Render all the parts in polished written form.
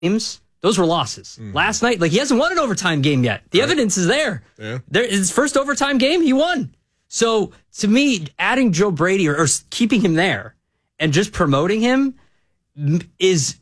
games, those were losses. Last night, he hasn't won an overtime game yet. The evidence is there. Yeah. His first overtime game, he won. So, to me, adding Joe Brady or keeping him there and just promoting him is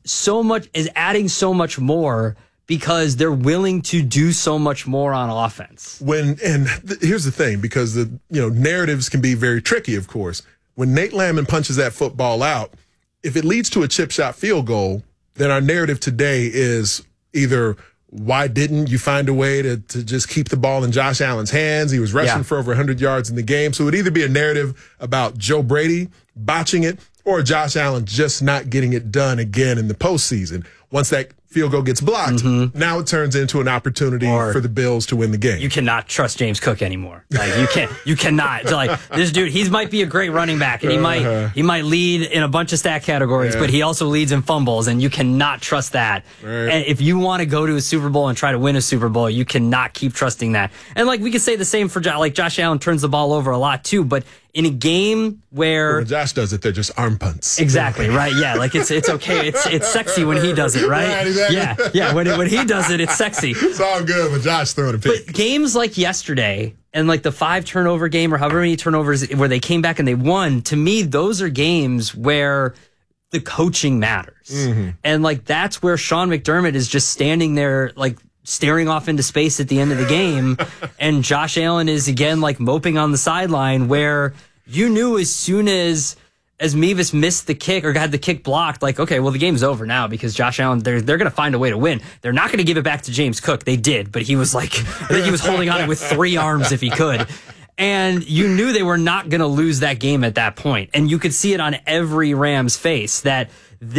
adding so much more because they're willing to do so much more on offense. Here's the thing, because narratives can be very tricky, of course. When Nate Landman punches that football out, if it leads to a chip shot field goal, then our narrative today is either why didn't you find a way to just keep the ball in Josh Allen's hands? He was rushing for over 100 yards in the game. So it would either be a narrative about Joe Brady botching it or Josh Allen just not getting it done again in the postseason. Once that field goal gets blocked, now it turns into an opportunity for the Bills to win the game. You cannot trust James Cook anymore. You cannot. This dude, he might be a great running back, and he might lead in a bunch of stat categories, but he also leads in fumbles, and you cannot trust that. Right. And if you want to go to a Super Bowl and try to win a Super Bowl, you cannot keep trusting that. And we could say the same for Josh Allen turns the ball over a lot too, but in a game where when Josh does it, they're just arm punts. Exactly, right? Yeah, it's okay. It's sexy when he does it, right? Right, exactly. Yeah. When he does it, it's sexy. It's all good when Josh throwing a pick. But games like yesterday and the 5 turnover game or however many turnovers where they came back and they won, to me, those are games where the coaching matters. And that's where Sean McDermott is just standing there staring off into space at the end of the game. And Josh Allen is again moping on the sideline, where you knew as soon as Mevis missed the kick or had the kick blocked, okay, well, the game's over now because Josh Allen, they're going to find a way to win. They're not going to give it back to James Cook. They did, but he was I think he was holding on it with 3 arms if he could. And you knew they were not going to lose that game at that point. And you could see it on every Rams face that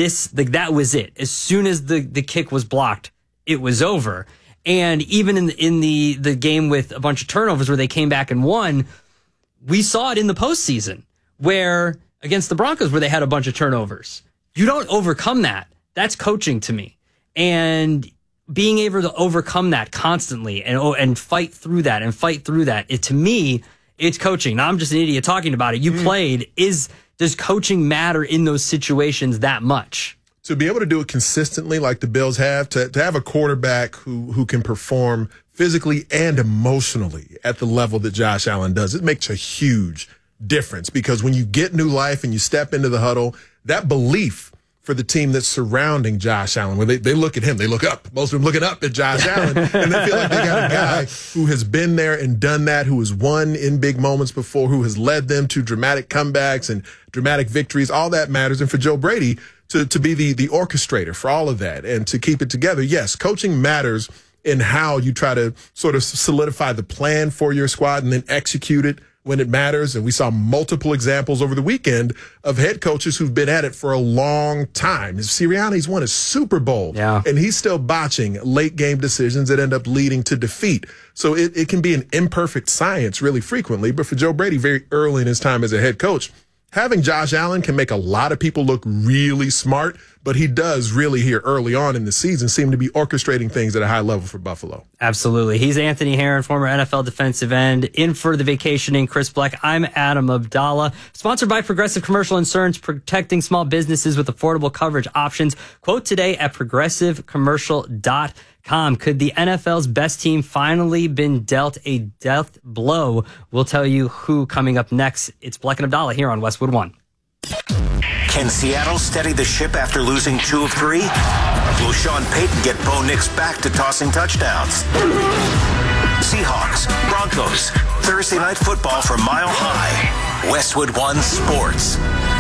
that was it. As soon as the kick was blocked, it was over. And even in the game with a bunch of turnovers where they came back and won, we saw it in the postseason where against the Broncos where they had a bunch of turnovers. You don't overcome that. That's coaching to me. And being able to overcome that constantly and fight through that, to me, it's coaching. Now, I'm just an idiot talking about it. You played. Does coaching matter in those situations that much? To be able to do it consistently like the Bills have, to have a quarterback who can perform physically and emotionally at the level that Josh Allen does, it makes a huge difference, because when you get new life and you step into the huddle, that belief for the team that's surrounding Josh Allen, where they look at him, they look up, most of them looking up at Josh Allen, and they feel like they got a guy who has been there and done that, who has won in big moments before, who has led them to dramatic comebacks and dramatic victories. All that matters. And for Joe Brady to be the orchestrator for all of that and to keep it together, yes, coaching matters in how you try to sort of solidify the plan for your squad and then execute it when it matters. And we saw multiple examples over the weekend of head coaches who've been at it for a long time. Sirianni's won a Super Bowl, and he's still botching late game decisions that end up leading to defeat. So it can be an imperfect science really frequently. But for Joe Brady, very early in his time as a head coach, having Josh Allen can make a lot of people look really smart, but he does really here early on in the season seem to be orchestrating things at a high level for Buffalo. Absolutely. He's Anthony Herron, former NFL defensive end. In for the vacationing Chris Black. I'm Adam Abdallah. Sponsored by Progressive Commercial Insurance, protecting small businesses with affordable coverage options. Quote today at progressivecommercial.com. Could the NFL's best team finally been dealt a death blow? We'll tell you who coming up next. It's Black and Abdallah here on Westwood One. Can Seattle steady the ship after losing 2 of 3? Will Sean Payton get Bo Nix back to tossing touchdowns? Seahawks, Broncos, Thursday Night Football from Mile High. Westwood One Sports.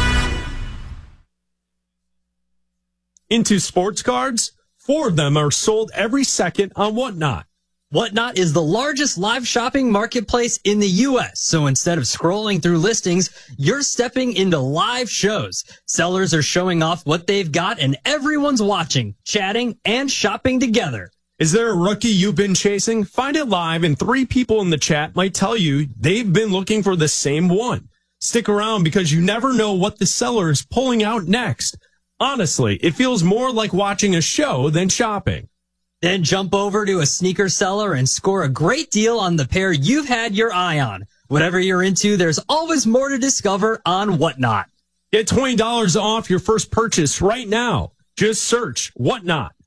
Into sports cards? 4 of them are sold every second on Whatnot. Whatnot is the largest live shopping marketplace in the U.S. So instead of scrolling through listings, you're stepping into live shows. Sellers are showing off what they've got and everyone's watching, chatting, and shopping together. Is there a rookie you've been chasing? Find it live and 3 people in the chat might tell you they've been looking for the same one. Stick around because you never know what the seller is pulling out next. Honestly, it feels more like watching a show than shopping. Then jump over to a sneaker seller and score a great deal on the pair you've had your eye on. Whatever you're into, there's always more to discover on Whatnot. Get $20 off your first purchase right now. Just search Whatnot